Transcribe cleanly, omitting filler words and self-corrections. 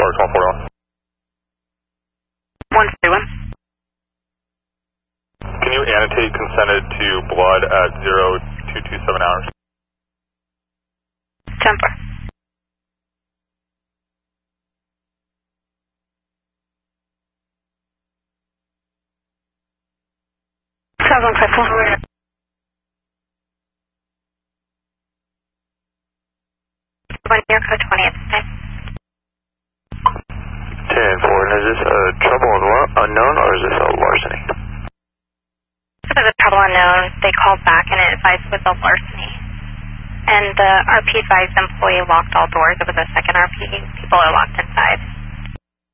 call for off. 131. Can you annotate consented to blood at 0227 hours? 10-4. Sounds 154. 1 year code 20th. 10-4, and is this a trouble unknown or is this a larceny? This is a trouble unknown. They called back and it advised it was a larceny. And the RP advised employee locked all doors. It was a second RP. People are locked inside.